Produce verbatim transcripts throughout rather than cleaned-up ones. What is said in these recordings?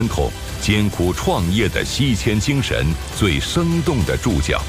统艰苦创业的西迁精神最生动的注脚。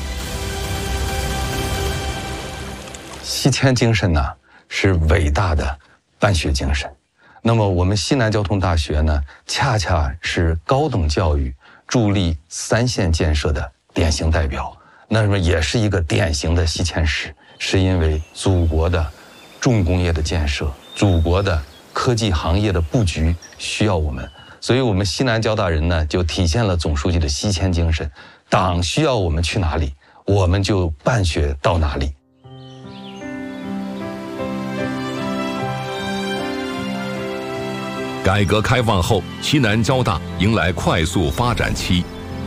西迁精神呢，是伟大的办学精神。那么我们西南交通大学呢，恰恰是高等教育助力三线建设的典型代表。那么也是一个典型的西迁史，是因为祖国的重工业的建设，祖国的科技行业的布局需要我们，所以我们西南交大人呢，就体现了总书记的西迁精神。党需要我们去哪里，我们就办学到哪里。 改革开放后，西南交大迎来快速发展期。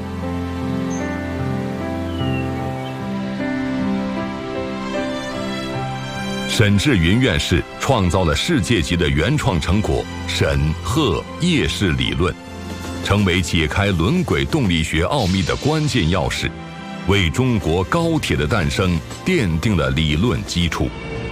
沈志云院士创造了世界级的原创成果沈贺叶氏理论，成为解开轮轨动力学奥秘的关键钥匙，为中国高铁的诞生奠定了理论基础。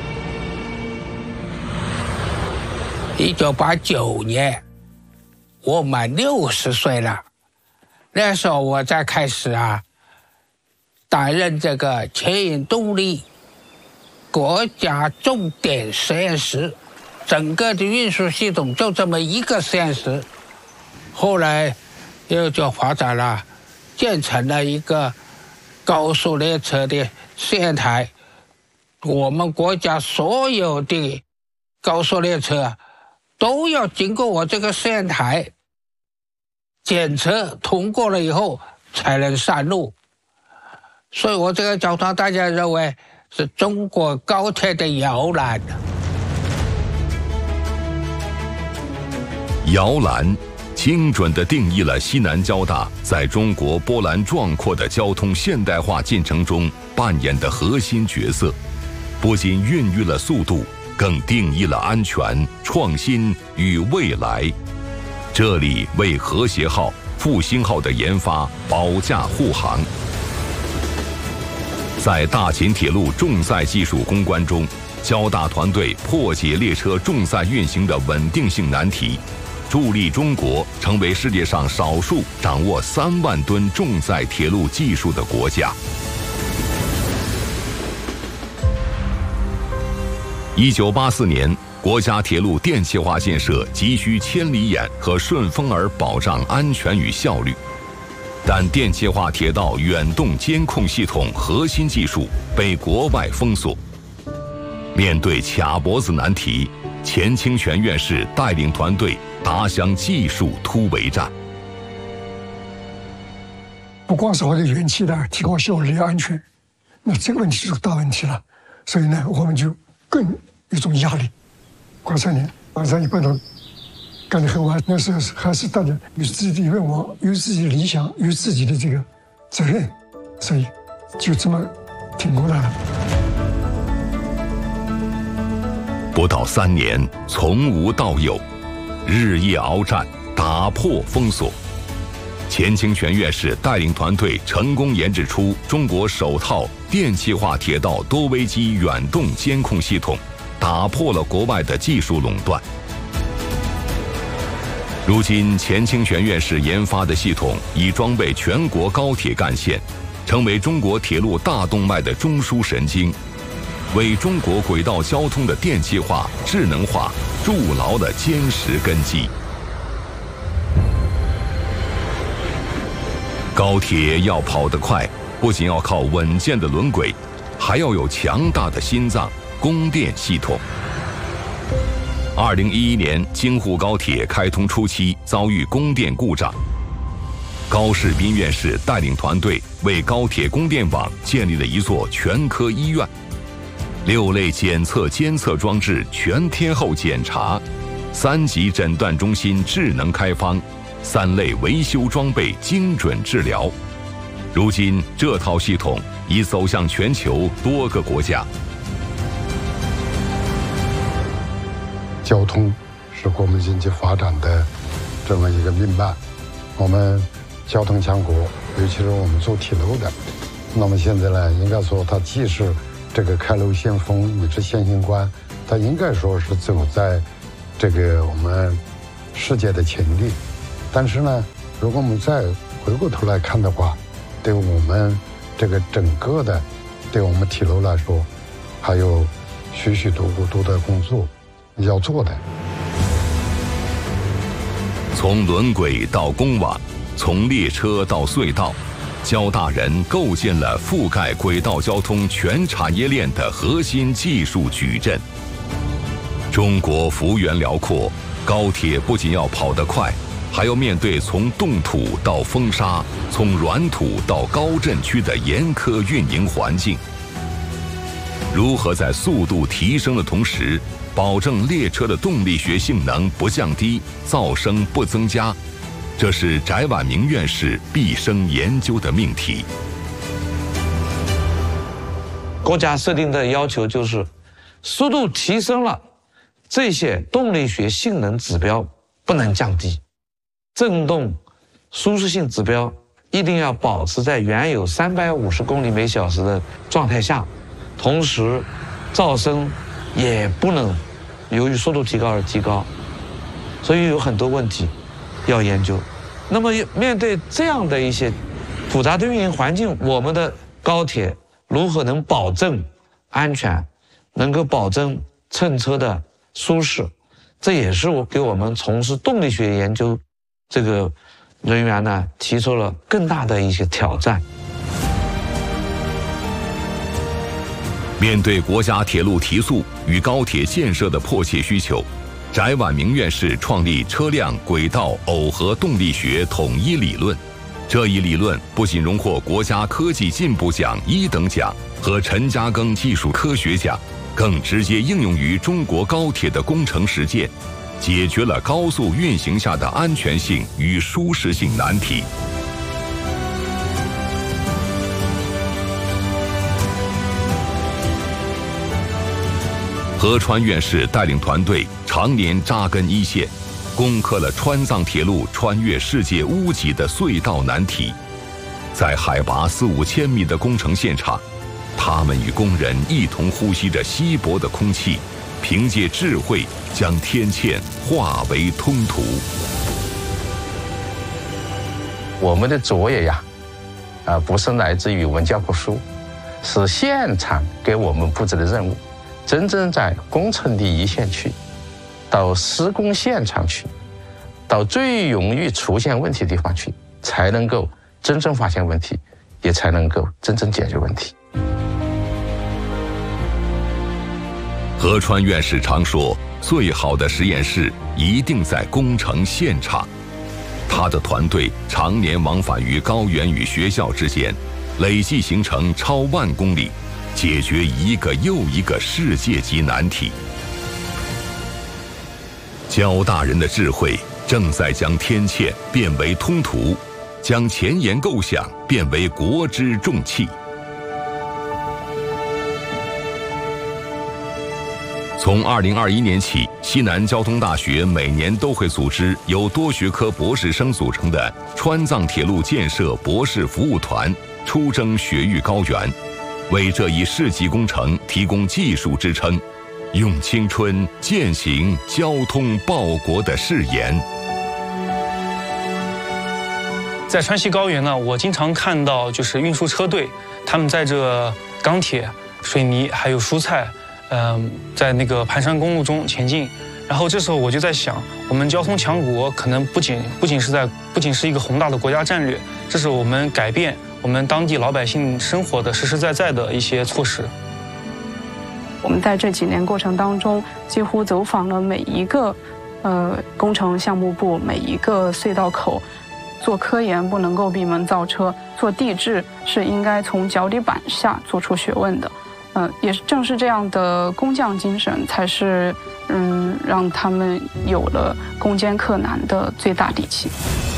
一九八九年，我满六十岁了，那时候我才开始啊，担任这个牵引动力国家重点实验室，整个的运输系统就这么一个实验室。后来又就发展了，建成了一个高速列车的试验台。我们国家所有的高速列车都要经过我这个试验台检测通过了以后才能上路。所以我这个交通大家认为是中国高铁的摇篮。 摇篮精准地定义了西南交大在中国波澜壮阔的交通现代化进程中扮演的核心角色，不仅孕育了速度，更定义了安全、创新与未来。这里为和谐号、复兴号的研发保驾护航。在大秦铁路重载技术攻关中，交大团队破解列车重载运行的稳定性难题，助力中国成为世界上少数掌握三万吨重载铁路技术的国家。一九八四年，国家铁路电气化建设急需千里眼和顺风耳保障安全与效率。但电气化铁道远动监控系统核心技术被国外封锁。面对卡脖子难题，钱清泉院士带领团队打响技术突围战。 不光是为了元气的提高效率、安全，那这个问题就是大问题了。所以呢，我们就更有一种压力。过三年，晚上一般都干得很晚，那时候还是大家有自己的愿望，有自己的理想，有自己的这个责任，所以就这么挺过来了。 不到三年，从无到有，日夜鏖战，打破封锁。钱清泉院士带领团队成功研制出中国首套电气化铁道多危机远动监控系统，打破了国外的技术垄断。如今，钱清泉院士研发的系统已装备全国高铁干线，成为中国铁路大动脉的中枢神经，为中国轨道交通的电气化、智能化筑牢了坚实根基。高铁要跑得快，不仅要靠稳健的轮轨，还要有强大的心脏——供电系统。二零一一年，京沪高铁开通初期遭遇供电故障，高士斌院士带领团队为高铁供电网建立了一座全科医院，六类检测监测装置全天候检查，三级诊断中心智能开方，三类维修装备精准治疗。如今，这套系统已走向全球多个国家。 交通是国民经济发展的这么一个命脉，我们交通强国，尤其是我们做铁路的，那么现在呢，应该说它既是这个开路先锋，也是先行官，它应该说是走在这个我们世界的前列。 但是呢，如果我们再回过头来看的话，对我们这个整个的，对我们铁路来说，还有许许多多的工作要做的。 从轮轨到公网，从列车到隧道，交大人构建了覆盖轨道交通全产业链的核心技术矩阵。中国幅员辽阔，高铁不仅要跑得快，还要面对从冻土到风沙、从软土到高震区的严苛运营环境。如何在速度提升的同时，保证列车的动力学性能不降低，噪声不增加，这是翟婉明院士毕生研究的命题。 国家设定的要求就是，速度提升了，这些动力学性能指标不能降低，振动舒适性指标一定要保持在原有三百五十公里每小时的状态下，同时噪声也不能由于速度提高而提高，所以有很多问题要研究。那么面对这样的一些复杂的运营环境，我们的高铁如何能保证安全，能够保证乘车的舒适，这也是我给我们从事动力学研究这个人员呢提出了更大的一些挑战。 面对国家铁路提速与高铁建设的迫切需求，翟婉明院士创立车辆轨道耦合动力学统一理论。这一理论不仅荣获国家科技进步奖一等奖和陈嘉庚技术科学奖，更直接应用于中国高铁的工程实践，解决了高速运行下的安全性与舒适性难题。何川院士带领团队常年扎根一线，攻克了川藏铁路穿越世界屋脊的隧道难题。在海拔四五千米的工程现场，他们与工人一同呼吸着稀薄的空气，凭借智慧将天堑化为通途。 我们的作业呀，啊，不是来自于文教科书，是现场给我们布置的任务。真正在工程的一线去，到施工现场去，到最容易出现问题的地方去，才能够真正发现问题，也才能够真正解决问题。 何川院士常说，最好的实验室一定在工程现场。他的团队常年往返于高原与学校之间，累计行程超万公里，解决一个又一个世界级难题。焦大人的智慧正在将天堑变为通途，将前沿构想变为国之重器。从二零二一年起，西南交通大学每年都会组织由多学科博士生组成的川藏铁路建设博士服务团出征雪域高原，为这一世纪工程提供技术支撑，用青春践行交通报国的誓言。 在川西高原呢，我经常看到就是运输车队，他们载着钢铁、水泥还有蔬菜，嗯、呃，在那个盘山公路中前进。然后这时候我就在想，我们交通强国可能不仅不仅是在不仅是一个宏大的国家战略，这是我们改变我们当地老百姓生活的实实在在的一些措施。 我们在这几年过程当中，几乎走访了每一个呃工程项目部，每一个隧道口。做科研不能够闭门造车，做地质是应该从脚底板下做出学问的。嗯、呃，也正是这样的工匠精神，才是嗯让他们有了攻坚克难的最大底气。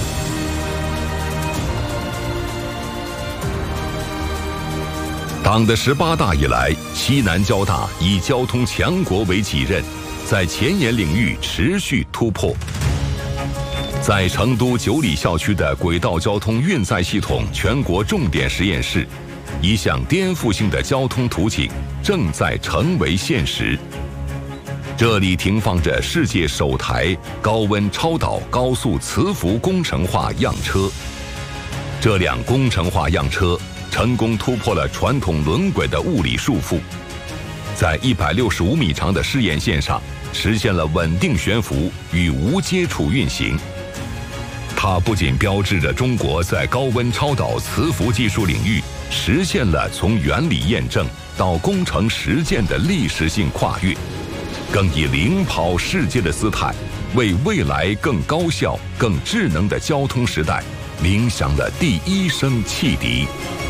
党的十八大以来，西南交大以交通强国为己任，在前沿领域持续突破。在成都九里校区的轨道交通运载系统全国重点实验室，一项颠覆性的交通图景正在成为现实。 这里停放着世界首台高温超导高速磁浮工程化样车。这辆工程化样车成功突破了传统轮轨的物理束缚，在一百六十五米长的试验线上实现了稳定悬浮与无接触运行。它不仅标志着中国在高温超导磁浮技术领域实现了从原理验证到工程实践的历史性跨越，更以领跑世界的姿态，为未来更高效、更智能的交通时代鸣响了第一声汽笛。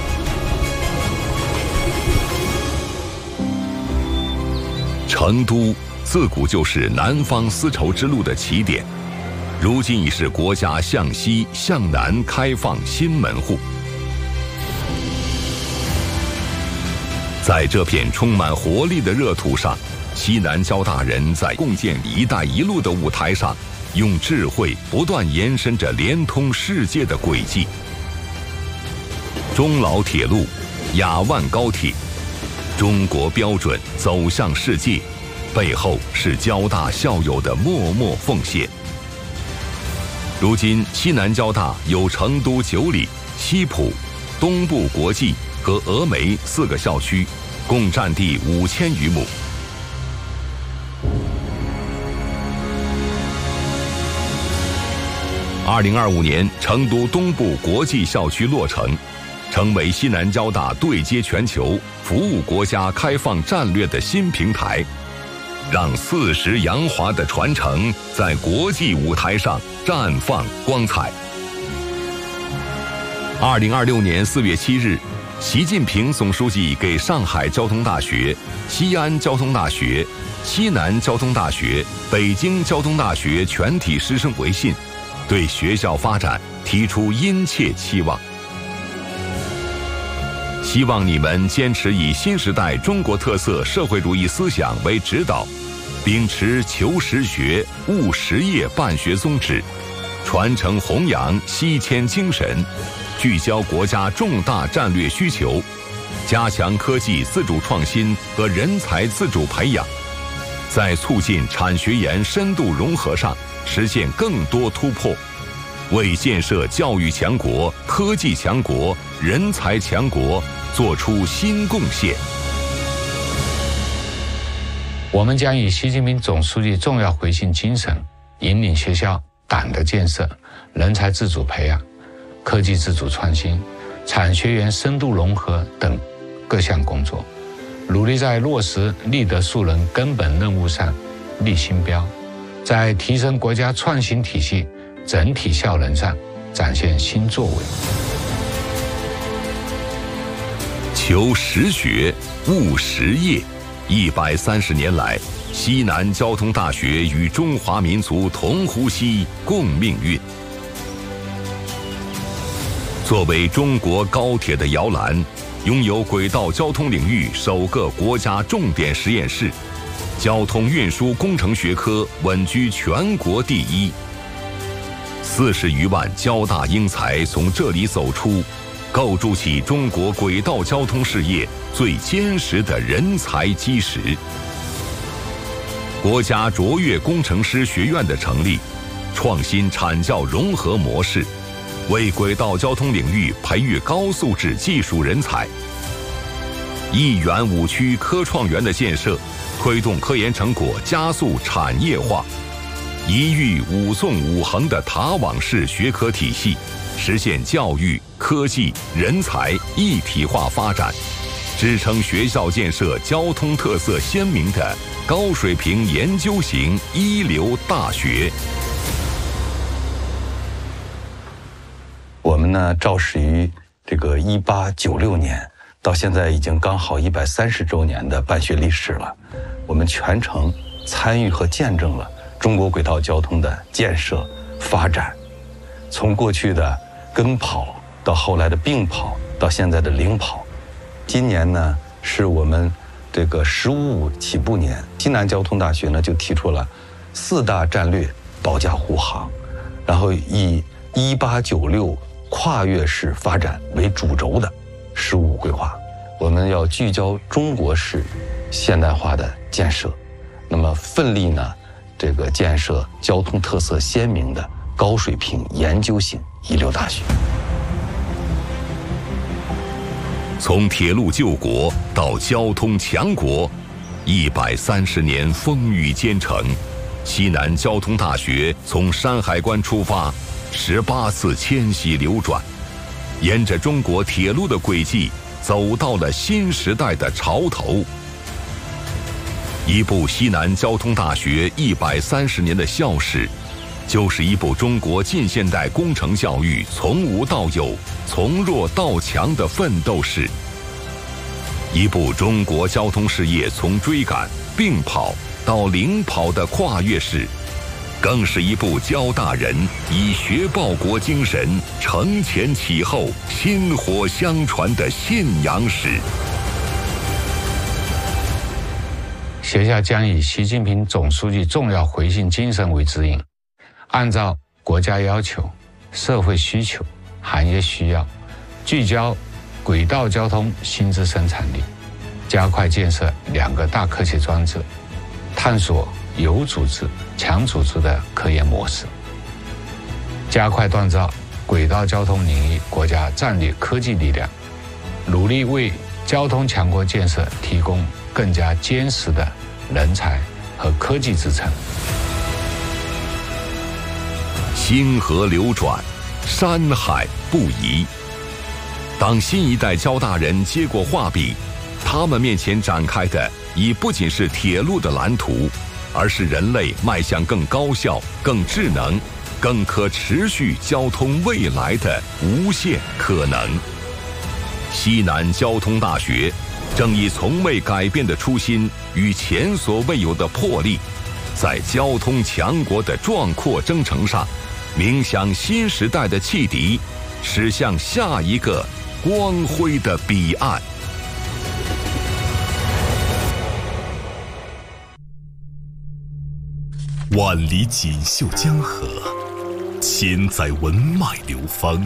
成都自古就是南方丝绸之路的起点，如今已是国家向西向南开放新门户。在这片充满活力的热土上，西南交大人在共建“一带一路”的舞台上，用智慧不断延伸着连通世界的轨迹。中老铁路、雅万高铁，中国标准走向世界，背后是交大校友的默默奉献。如今，西南交大有成都九里、西浦、东部国际和峨眉四个校区，共占地五千余亩。二零二五年，成都东部国际校区落成，成为西南交大对接全球、服务国家开放战略的新平台，让四十洋华的传承在国际舞台上绽放光彩。二零二六年四月七日，习近平总书记给上海交通大学、西安交通大学、西南交通大学、北京交通大学全体师生微信，对学校发展提出殷切期望。希望你们坚持以新时代中国特色社会主义思想为指导，秉持求实学、务实业办学宗旨，传承弘扬西迁精神，聚焦国家重大战略需求，加强科技自主创新和人才自主培养，在促进产学研深度融合上实现更多突破，为建设教育强国、科技强国、人才强国做出新贡献。 我们将以习近平总书记重要回信精神，引领学校党的建设、人才自主培养、科技自主创新、产学研深度融合等各项工作，努力在落实立德树人根本任务上立新标，在提升国家创新体系整体效能上展现新作为。 求实学，务实业。一百三十年来，西南交通大学与中华民族同呼吸、共命运。作为中国高铁的摇篮，拥有轨道交通领域首个国家重点实验室，交通运输工程学科稳居全国第一。四十余万交大英才从这里走出，构筑起中国轨道交通事业最坚实的人才基石。国家卓越工程师学院的成立，创新产教融合模式，为轨道交通领域培育高素质技术人才。一园五区科创园的建设，推动科研成果加速产业化。一育五纵五横的塔网式学科体系，实现教育、科技、人才一体化发展，支撑学校建设交通特色鲜明的高水平研究型一流大学。 我们呢，肇始于这个一八九六年，到现在已经刚好一百三十周年的办学历史了。我们全程参与和见证了中国轨道交通的建设发展，从过去的跟跑到后来的并跑，到现在的领跑。今年呢，是我们这个“十五五”起步年，西南交通大学呢就提出了四大战略保驾护航，然后以一八九六跨越式发展为主轴的“十五五”规划。我们要聚焦中国式现代化的建设， 那么奋力呢，这个建设交通特色鲜明的高水平研究型一流大学。 从铁路救国到交通强国，一百三十年风雨兼程，西南交通大学从山海关出发，十八次迁徙流转，沿着中国铁路的轨迹，走到了新时代的潮头。一部西南交通大学一百三十年的校史，就是一部中国近现代工程教育从无到有、从弱到强的奋斗史，一部中国交通事业从追赶、并跑到领跑的跨越史，更是一部交大人以学报国精神承前启后、薪火相传的信仰史。 学校将以习近平总书记重要回信精神为指引，按照国家要求、社会需求、行业需要，聚焦轨道交通新质生产力，加快建设两个大科学专治，探索有组织、强组织的科研模式，加快锻造轨道交通领域国家战略科技力量，努力为交通强国建设提供更加坚实的人才和科技支撑。 星河流转，山海不移。当新一代交大人接过画笔，他们面前展开的已不仅是铁路的蓝图，而是人类迈向更高效、更智能、更可持续交通未来的无限可能。西南交通大学正以从未改变的初心与前所未有的魄力，在交通强国的壮阔征程上，鸣响新时代的汽笛，驶向下一个光辉的彼岸。 万里锦绣江河，千载文脉流芳。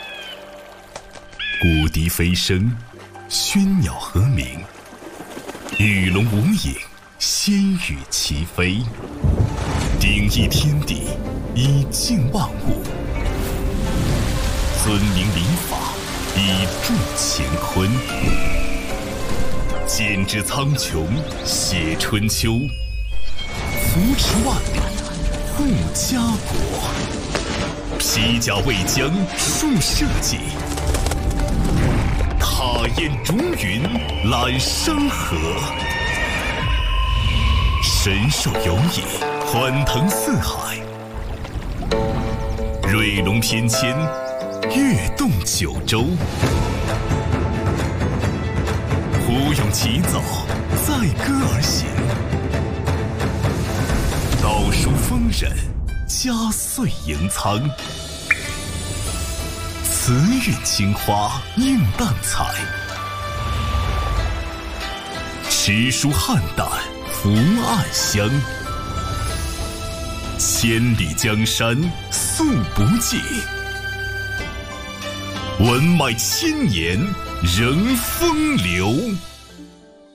古笛飞声，喧鸟和鸣，鱼龙无影，仙羽齐飞。鼎益天地，以静万物；尊明礼法，以助乾坤。剪纸苍穹，写春秋；扶持万里，护家国。披甲为将，树社稷；踏雁逐云，揽山河。神兽游弋，欢腾四海；瑞龙翩跹，跃动九州。胡勇齐走，载歌而行；道书丰稔，家岁盈仓。慈韵青花映淡彩，诗书汉淡福暗香。千里江山素不尽，文脉千年仍风流。